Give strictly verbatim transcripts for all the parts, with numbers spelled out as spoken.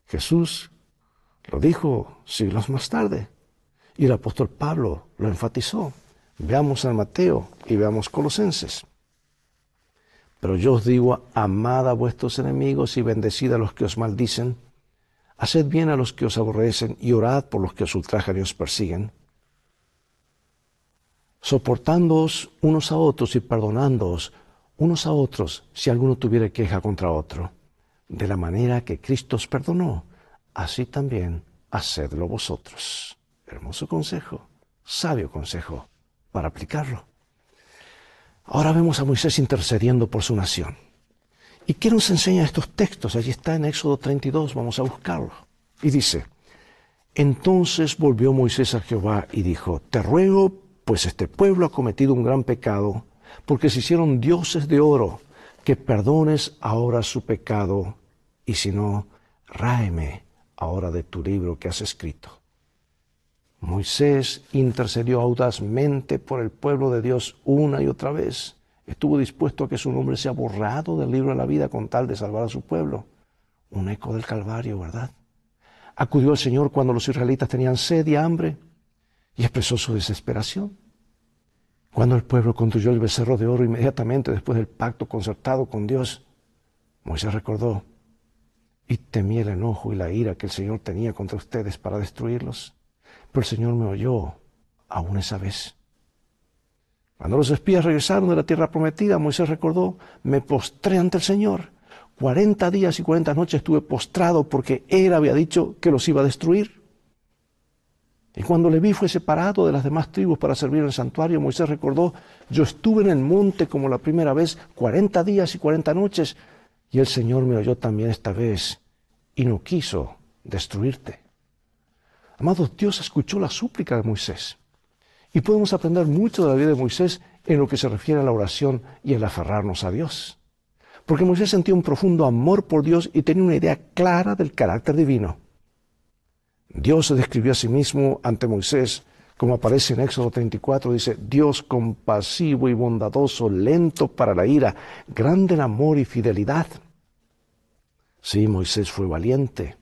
Jesús lo dijo siglos más tarde y el apóstol Pablo lo enfatizó. Veamos en Mateo y veamos Colosenses. Pero yo os digo, amad a vuestros enemigos y bendecid a los que os maldicen. Haced bien a los que os aborrecen y orad por los que os ultrajan y os persiguen. Soportándoos unos a otros y perdonándoos unos a otros si alguno tuviera queja contra otro. De la manera que Cristo os perdonó, así también hacedlo vosotros. Hermoso consejo, sabio consejo para aplicarlo. Ahora vemos a Moisés intercediendo por su nación. ¿Y qué nos enseña estos textos? Allí está en Éxodo treinta y dos, vamos a buscarlo. Y dice, entonces volvió Moisés a Jehová y dijo, te ruego, pues este pueblo ha cometido un gran pecado, porque se hicieron dioses de oro, que perdones ahora su pecado, y si no, ráeme ahora de tu libro que has escrito. Moisés intercedió audazmente por el pueblo de Dios una y otra vez. Estuvo dispuesto a que su nombre sea borrado del libro de la vida con tal de salvar a su pueblo. Un eco del Calvario, ¿verdad? Acudió al Señor cuando los israelitas tenían sed y hambre y expresó su desesperación. Cuando el pueblo construyó el becerro de oro inmediatamente después del pacto concertado con Dios, Moisés recordó, y temí el enojo y la ira que el Señor tenía contra ustedes para destruirlos. Pero el Señor me oyó aún esa vez. Cuando los espías regresaron de la tierra prometida, Moisés recordó, me postré ante el Señor. Cuarenta días y cuarenta noches estuve postrado porque Él había dicho que los iba a destruir. Y cuando Leví fue separado de las demás tribus para servir en el santuario, Moisés recordó, yo estuve en el monte como la primera vez, cuarenta días y cuarenta noches, y el Señor me oyó también esta vez y no quiso destruirte. Amados, Dios escuchó la súplica de Moisés. Y podemos aprender mucho de la vida de Moisés en lo que se refiere a la oración y el aferrarnos a Dios. Porque Moisés sentía un profundo amor por Dios y tenía una idea clara del carácter divino. Dios se describió a sí mismo ante Moisés, como aparece en Éxodo treinta y cuatro, dice, Dios compasivo y bondadoso, lento para la ira, grande en amor y fidelidad. Sí, Moisés fue valiente,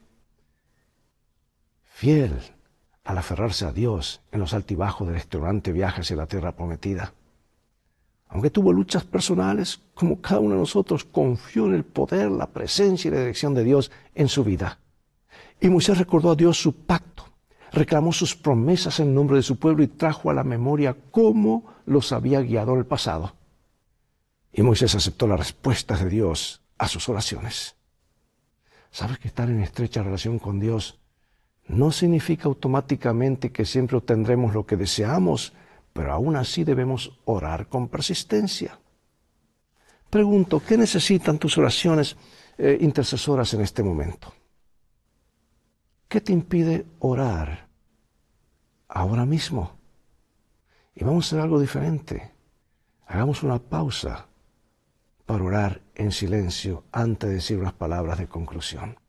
fiel al aferrarse a Dios en los altibajos del extenuante viaje hacia la tierra prometida. Aunque tuvo luchas personales, como cada uno de nosotros, confió en el poder, la presencia y la dirección de Dios en su vida. Y Moisés recordó a Dios su pacto, reclamó sus promesas en nombre de su pueblo y trajo a la memoria cómo los había guiado en el pasado. Y Moisés aceptó las respuestas de Dios a sus oraciones. ¿Sabes que estar en estrecha relación con Dios no significa automáticamente que siempre obtendremos lo que deseamos, pero aún así debemos orar con persistencia? Pregunto, ¿qué necesitan tus oraciones eh, intercesoras en este momento? ¿Qué te impide orar ahora mismo? Y vamos a hacer algo diferente. Hagamos una pausa para orar en silencio antes de decir unas palabras de conclusión.